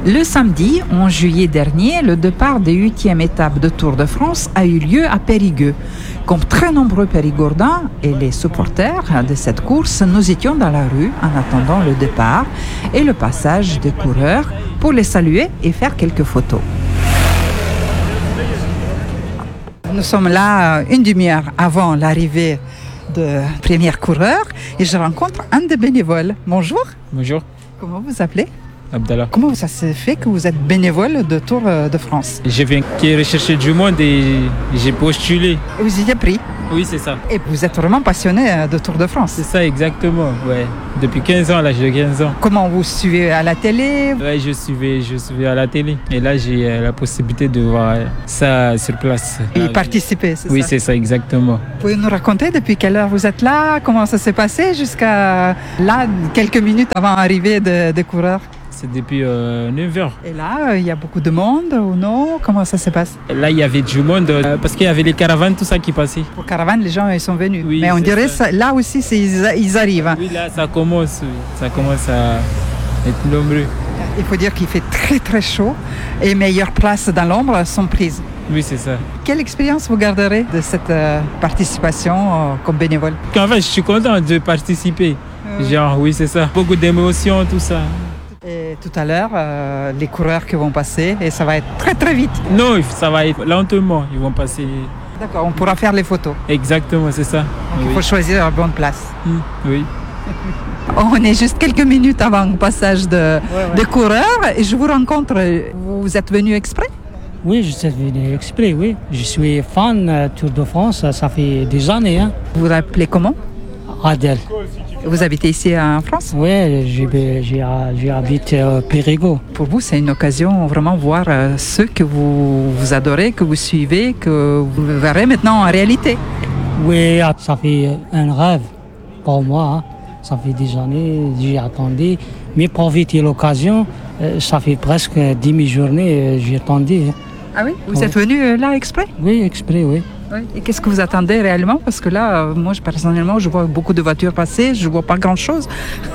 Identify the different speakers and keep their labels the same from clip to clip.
Speaker 1: Le samedi 11 juillet dernier, le départ des 8e étapes de Tour de France a eu lieu à Périgueux. Comme très nombreux Périgourdins et les supporters de cette course, nous étions dans la rue en attendant le départ et le passage des coureurs pour les saluer et faire quelques photos. Nous sommes là une demi-heure avant l'arrivée de premier coureur et je rencontre un des bénévoles. Bonjour.
Speaker 2: Bonjour.
Speaker 1: Comment vous appelez?
Speaker 2: Abdallah.
Speaker 1: Comment ça se fait que vous êtes bénévole de Tour de France?
Speaker 2: Je viens rechercher du monde et j'ai postulé.
Speaker 1: Vous y êtes pris?
Speaker 2: Oui, c'est ça.
Speaker 1: Et vous êtes vraiment passionné de Tour de France?
Speaker 2: C'est ça, exactement. Ouais. Depuis 15 ans, là, j'ai 15 ans.
Speaker 1: Comment vous suivez à la télé?
Speaker 2: Ouais, je suivais à la télé. Et là, j'ai la possibilité de voir ça sur place.
Speaker 1: Et participer, c'est ça?
Speaker 2: Oui, c'est ça, exactement.
Speaker 1: Vous pouvez nous raconter depuis quelle heure vous êtes là? Comment ça s'est passé jusqu'à là, quelques minutes avant l'arrivée des coureurs?
Speaker 2: C'est depuis 9h.
Speaker 1: Et là, il y a beaucoup de monde ou non? Comment ça se passe?
Speaker 2: Là, il y avait du monde parce qu'il y avait les caravanes, tout ça qui passait.
Speaker 1: Pour caravane, les gens ils sont venus.
Speaker 2: Oui,
Speaker 1: mais on dirait ça, là aussi, ils arrivent.
Speaker 2: Oui, là, ça commence à être nombreux.
Speaker 1: Il faut dire qu'il fait très très chaud et meilleures places dans l'ombre sont prises.
Speaker 2: Oui, c'est ça.
Speaker 1: Quelle expérience vous garderez de cette participation comme bénévole?
Speaker 2: En fait, je suis content de participer. Genre, oui, c'est ça. Beaucoup d'émotions, tout ça.
Speaker 1: Et tout à l'heure, les coureurs qui vont passer, et ça va être très très vite.
Speaker 2: Non, ça va être lentement, ils vont passer.
Speaker 1: D'accord, on pourra faire les photos.
Speaker 2: Exactement, c'est ça.
Speaker 1: Donc, il faut choisir la bonne place.
Speaker 2: Oui.
Speaker 1: On est juste quelques minutes avant le passage de coureurs et je vous rencontre. Vous êtes venu exprès?
Speaker 3: Oui, je suis venu exprès, oui. Je suis fan Tour de France, ça fait des années. Hein.
Speaker 1: Vous vous appelez comment?
Speaker 3: Adèle.
Speaker 1: Vous habitez ici en France?
Speaker 3: Oui, j'habite Périgueux.
Speaker 1: Pour vous, c'est une occasion vraiment voir ceux que vous adorez, que vous suivez, que vous verrez maintenant en réalité.
Speaker 3: Oui, ça fait un rêve pour moi. Hein. Ça fait des années, j'ai attendu. Mais pour éviter l'occasion, ça fait presque demi-journée, j'ai attendu. Hein.
Speaker 1: Ah oui? Vous êtes venu là exprès?
Speaker 3: Oui, exprès, oui.
Speaker 1: Oui. Et qu'est-ce que vous attendez réellement? Parce que là, moi, personnellement, je vois beaucoup de voitures passer, je ne vois pas grand-chose.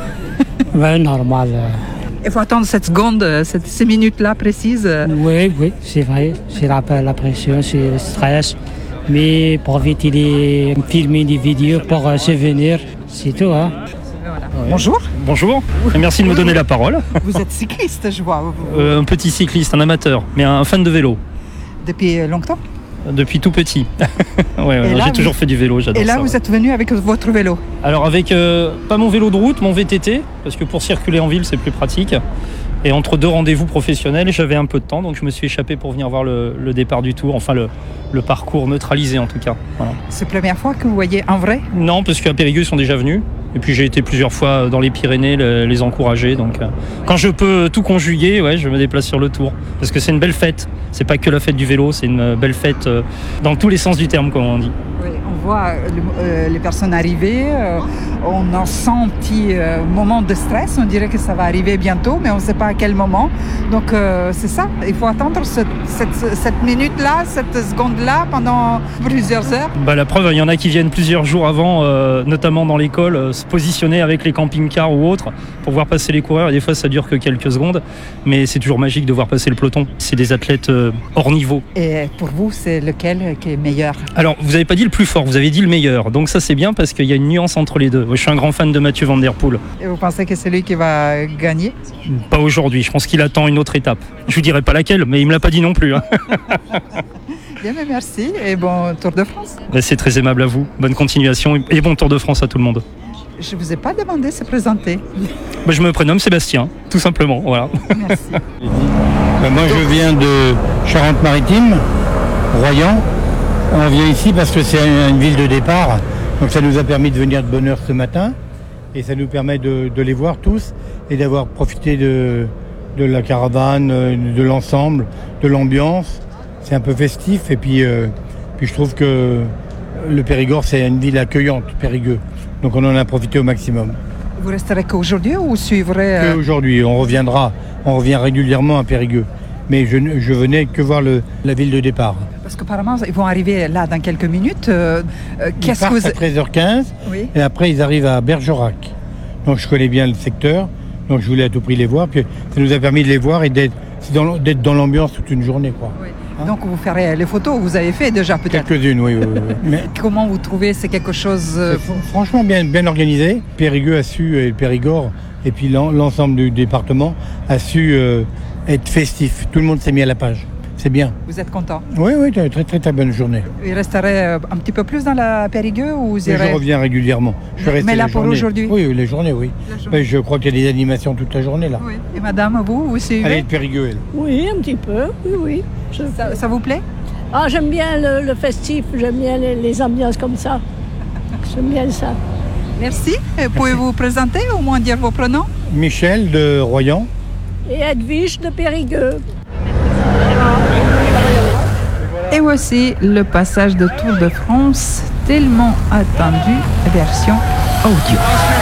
Speaker 3: Oui, normal.
Speaker 1: Il faut attendre cette seconde, ces minutes-là précises.
Speaker 3: Oui, c'est vrai. C'est la pression, c'est le stress. Mais pour éviter de filmer des vidéos pour se venir, c'est tout. Hein.
Speaker 1: Voilà. Ouais. Bonjour.
Speaker 4: Bonjour, et merci de me donner la parole.
Speaker 1: Vous êtes cycliste, je vois.
Speaker 4: Un petit cycliste, un amateur, mais un fan de vélo.
Speaker 1: Depuis longtemps?
Speaker 4: Depuis tout petit. J'ai toujours fait du vélo, j'adore ça.
Speaker 1: Et là, vous êtes venu avec votre vélo?
Speaker 4: Alors avec, pas mon vélo de route, mon VTT, parce que pour circuler en ville, c'est plus pratique. Et entre deux rendez-vous professionnels, j'avais un peu de temps, donc je me suis échappé pour venir voir le départ du Tour, enfin le parcours neutralisé en tout cas. Voilà.
Speaker 1: C'est la première fois que vous voyez en vrai?
Speaker 4: Non, parce qu'à Périgueux, ils sont déjà venus. Et puis j'ai été plusieurs fois dans les Pyrénées les encourager. Donc quand je peux tout conjuguer, je me déplace sur le Tour. Parce que c'est une belle fête. C'est pas que la fête du vélo, c'est une belle fête dans tous les sens du terme, comme on dit.
Speaker 1: Oui, on voit les personnes arriver. On en sent un petit moment de stress. On dirait que ça va arriver bientôt, mais on ne sait pas à quel moment. Donc c'est ça. Il faut attendre cette minute-là, cette seconde-là pendant plusieurs heures.
Speaker 4: La preuve, il y en a qui viennent plusieurs jours avant, notamment dans l'école, se positionner avec les camping-cars ou autres pour voir passer les coureurs. Et des fois, ça dure que quelques secondes, mais c'est toujours magique de voir passer le peloton. C'est des athlètes hors niveau.
Speaker 1: Et pour vous, c'est lequel qui est meilleur?
Speaker 4: Alors, vous n'avez pas dit le plus fort, vous avez dit le meilleur. Donc ça, c'est bien parce qu'il y a une nuance entre les deux. Je suis un grand fan de Mathieu Van Der Poel.
Speaker 1: Et vous pensez que c'est lui qui va gagner?
Speaker 4: Pas aujourd'hui. Je pense qu'il attend une autre étape. Je vous dirai pas laquelle, mais il me l'a pas dit non plus. Hein.
Speaker 1: Bien, mais merci et bon Tour de France.
Speaker 4: C'est très aimable à vous. Bonne continuation et bon Tour de France à tout le monde.
Speaker 1: Je vous ai pas demandé de se présenter.
Speaker 4: Je me prénomme Sébastien, tout simplement. Voilà.
Speaker 1: Merci.
Speaker 5: Moi, je viens de Charente-Maritime, Royan. On vient ici parce que c'est une ville de départ. Donc ça nous a permis de venir de bonne heure ce matin. Et ça nous permet de les voir tous et d'avoir profité de la caravane, de l'ensemble, de l'ambiance. C'est un peu festif. Et puis je trouve que le Périgord, c'est une ville accueillante, Périgueux. Donc on en a profité au maximum.
Speaker 1: Vous resterez qu'aujourd'hui ou suivrez
Speaker 5: Aujourd'hui, on revient régulièrement à Périgueux. Mais je venais que voir la ville de départ.
Speaker 1: Parce qu'apparemment, ils vont arriver là dans quelques minutes.
Speaker 5: Ils partent à 13h15 et après ils arrivent à Bergerac. Donc je connais bien le secteur. Donc je voulais à tout prix les voir. Puis ça nous a permis de les voir et d'être dans l'ambiance toute une journée, quoi.
Speaker 1: Oui. Donc vous ferez les photos, vous avez fait déjà peut-être.
Speaker 5: Quelques-unes, oui. Mais
Speaker 1: Comment vous trouvez, c'est quelque chose...
Speaker 5: franchement bien organisé. Périgueux a su, et le Périgord, et puis l'ensemble du département a su être festif. Tout le monde s'est mis à la page. C'est bien.
Speaker 1: Vous êtes content?
Speaker 5: Oui, très bonne journée.
Speaker 1: Il resterait un petit peu plus dans la Périgueux ou vous irez...
Speaker 5: Je reviens régulièrement. Je suis resté
Speaker 1: Mais là
Speaker 5: les
Speaker 1: pour
Speaker 5: journées.
Speaker 1: aujourd'hui?
Speaker 5: Oui, les journées, oui. Mais je crois qu'il y a des animations toute la journée là.
Speaker 1: Oui. Et madame, vous suivez?
Speaker 5: Elle est de Périgueux, elle.
Speaker 6: Oui, un petit peu, oui.
Speaker 1: Ça vous plaît?
Speaker 6: Ah, j'aime bien le festif, j'aime bien les ambiances comme ça. J'aime bien ça.
Speaker 1: Merci. Pouvez-vous vous présenter, au moins dire vos pronoms?
Speaker 5: Michel de Royan.
Speaker 6: Et Edwige de Périgueux.
Speaker 1: Et voici le passage de Tour de France, tellement attendu, version audio.